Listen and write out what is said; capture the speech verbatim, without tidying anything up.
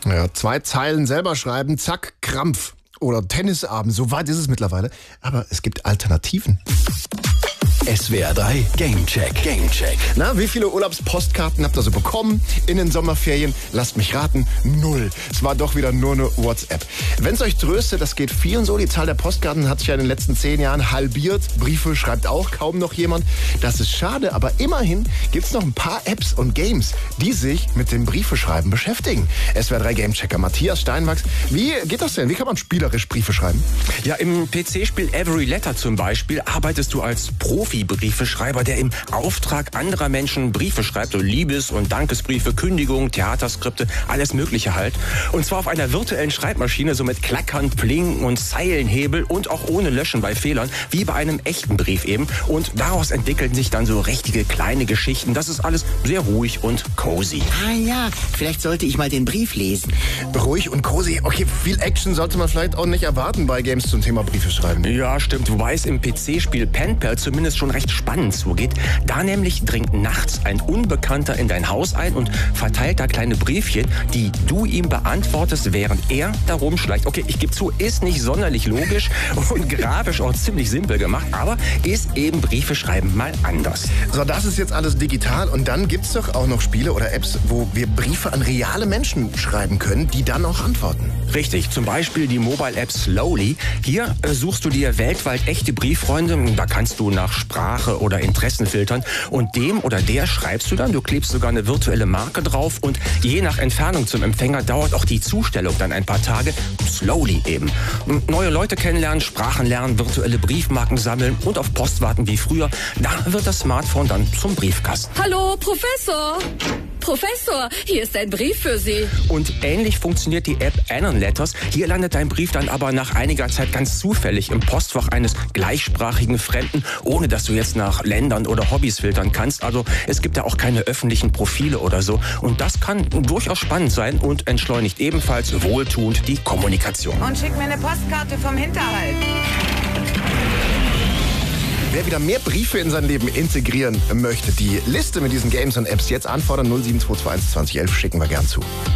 Ja, zwei Zeilen selber schreiben, zack, Krampf. Oder Tennisabend, so weit ist es mittlerweile. Aber es gibt Alternativen. S W R drei Gamecheck. Gamecheck. Na, wie viele Urlaubspostkarten habt ihr so bekommen in den Sommerferien? Lasst mich raten, null. Es war doch wieder nur eine WhatsApp. Wenn es euch tröstet, das geht vielen so. Die Zahl der Postkarten hat sich ja in den letzten zehn Jahren halbiert. Briefe schreibt auch kaum noch jemand. Das ist schade, aber immerhin gibt es noch ein paar Apps und Games, die sich mit dem Briefeschreiben beschäftigen. S W R drei Gamechecker Matthias Steinwachs. Wie geht das denn? Wie kann man spielerisch Briefe schreiben? Ja, im P C-Spiel Every Letter zum Beispiel arbeitest du als Profi Briefeschreiber, der im Auftrag anderer Menschen Briefe schreibt, so Liebes- und Dankesbriefe, Kündigungen, Theaterskripte, alles Mögliche halt. Und zwar auf einer virtuellen Schreibmaschine, so mit Klackern, Plinken und Zeilenhebel und auch ohne Löschen bei Fehlern, wie bei einem echten Brief eben. Und daraus entwickeln sich dann so richtige kleine Geschichten. Das ist alles sehr ruhig und cozy. Ah ja, vielleicht sollte ich mal den Brief lesen. Ruhig und cozy. Okay, viel Action sollte man vielleicht auch nicht erwarten bei Games zum Thema Briefe schreiben. Ja, stimmt. Wobei es im P C-Spiel Penpal zumindest schon recht spannend zugeht. Da nämlich dringt nachts ein Unbekannter in dein Haus ein und verteilt da kleine Briefchen, die du ihm beantwortest, während er da rumschleicht. Okay, ich gebe zu, ist nicht sonderlich logisch und grafisch auch ziemlich simpel gemacht, aber ist eben Briefe schreiben mal anders. So, das ist jetzt alles digital und dann gibt's doch auch noch Spiele oder Apps, wo wir Briefe an reale Menschen schreiben können, die dann auch antworten. Richtig, zum Beispiel die Mobile-App Slowly. Hier äh, suchst du dir weltweit echte Brieffreunde. Da kannst du nach Sprache oder Interessen filtern und dem oder der schreibst du dann. Du klebst sogar eine virtuelle Marke drauf und je nach Entfernung zum Empfänger dauert auch die Zustellung dann ein paar Tage. Slowly eben. Neue Leute kennenlernen, Sprachen lernen, virtuelle Briefmarken sammeln und auf Post warten wie früher. Da wird das Smartphone dann zum Briefkasten. Hallo, Professor! Professor, hier ist ein Brief für Sie. Und ähnlich funktioniert die App Anon Letters. Hier landet dein Brief dann aber nach einiger Zeit ganz zufällig im Postfach eines gleichsprachigen Fremden, ohne dass du jetzt nach Ländern oder Hobbys filtern kannst. Also es gibt da auch keine öffentlichen Profile oder so. Und das kann durchaus spannend sein und entschleunigt ebenfalls wohltuend die Kommunikation. Und schick mir eine Postkarte vom Hinterhalt. Wer wieder mehr Briefe in sein Leben integrieren möchte, die Liste mit diesen Games und Apps jetzt anfordern. null sieben zwei zwei eins zwanzig elf schicken wir gern zu.